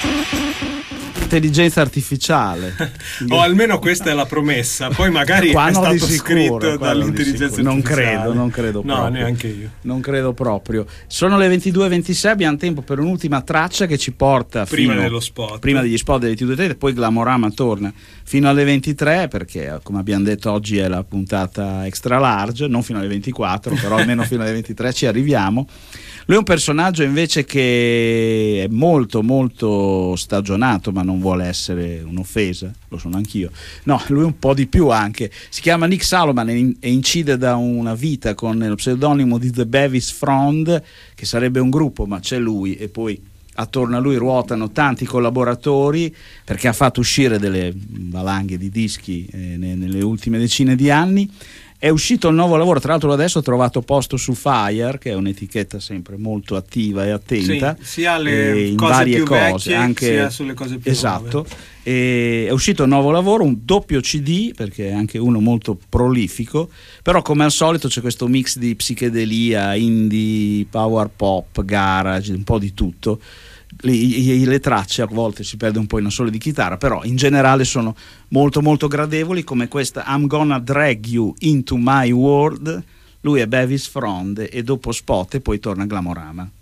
Intelligenza artificiale. O almeno questa è la promessa, poi magari Qua è no, stato di sicuro, scritto dall'intelligenza artificiale. Non credo no, proprio. neanche io. Non credo proprio. Sono le 22:26, abbiamo tempo per un'ultima traccia che ci porta prima fino, dello spot. prima degli spot delle 22:30, poi Glamorama torna fino alle 23, perché come abbiamo detto oggi è la puntata extra large, non fino alle 24, però almeno fino alle 23 ci arriviamo. Lui è un personaggio invece che è molto molto stagionato, ma non vuole essere un'offesa, lo sono anch'io. No, lui un po' di più anche. Si chiama Nick Saloman e incide da una vita con lo pseudonimo di The Bevis Frond, che sarebbe un gruppo, ma c'è lui e poi attorno a lui ruotano tanti collaboratori, perché ha fatto uscire delle valanghe di dischi nelle ultime decine di anni. È uscito il nuovo lavoro, tra l'altro adesso ho trovato posto su Fire, che è un'etichetta sempre molto attiva e attenta, sì, sia alle in cose varie più cose, vecchie anche sia sulle cose più esatto. nuove. E è uscito un nuovo lavoro, un doppio CD, perché è anche uno molto prolifico, però come al solito c'è questo mix di psichedelia, indie, power pop, garage, un po' di tutto. Le tracce a volte si perde un po' in assolo di chitarra, però in generale sono molto molto gradevoli, come questa I'm Gonna Drag You Into My World. Lui è Bevis Frond e dopo spot e poi torna Glamorama.